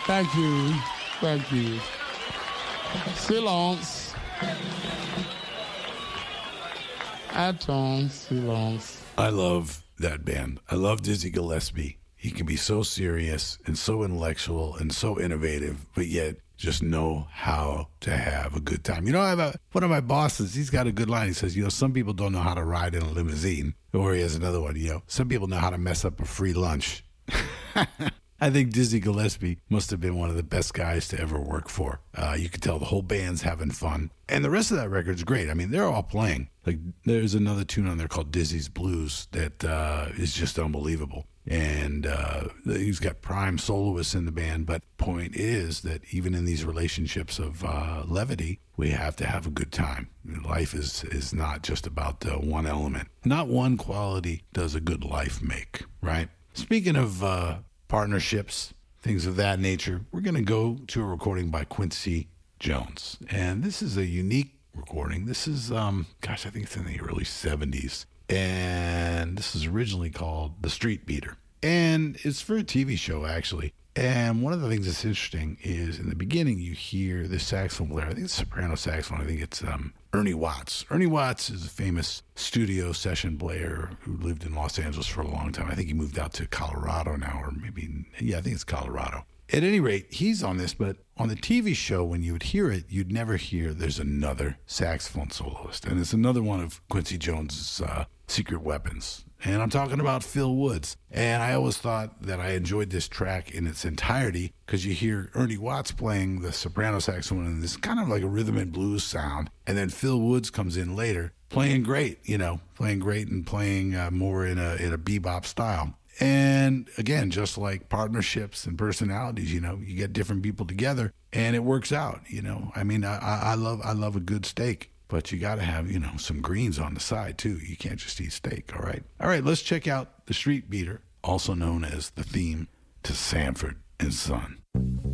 Thank you. Thank you. Silence. Attends, silence. I love that band. I love Dizzy Gillespie. He can be so serious and so intellectual and so innovative, but yet just know how to have a good time. You know, I have one of my bosses, he's got a good line. He says, some people don't know how to ride in a limousine. Or he has another one, some people know how to mess up a free lunch. I think Dizzy Gillespie must have been one of the best guys to ever work for. You could tell the whole band's having fun. And the rest of that record's great. I mean, they're all playing. Like, there's another tune on there called Dizzy's Blues that is just unbelievable. And he's got prime soloists in the band. But point is that even in these relationships of levity, we have to have a good time. Life is not just about one element. Not one quality does a good life make, right? Speaking of partnerships, things of that nature, we're going to go to a recording by Quincy Jones. And this is a unique recording. This is, I think it's in the early 70s. And this is originally called The Street Beater. And it's for a TV show, actually. And one of the things that's interesting is in the beginning, you hear the saxophone player. I think it's soprano saxophone. I think it's Ernie Watts. Ernie Watts is a famous studio session player who lived in Los Angeles for a long time. I think he moved out to Colorado now, or maybe, I think it's Colorado. At any rate, he's on this, but on the TV show, when you would hear it, you'd never hear there's another saxophone soloist. And it's another one of Quincy Jones's secret weapons. And I'm talking about Phil Woods. And I always thought that I enjoyed this track in its entirety because you hear Ernie Watts playing the soprano saxophone and this kind of like a rhythm and blues sound. And then Phil Woods comes in later playing great, playing great and playing more in a bebop style. And again, just like partnerships and personalities, you get different people together and it works out, I mean, I love a good steak. But you got to have, some greens on the side, too. You can't just eat steak, all right? All right, let's check out The Street Beater, also known as the theme to Sanford and Son.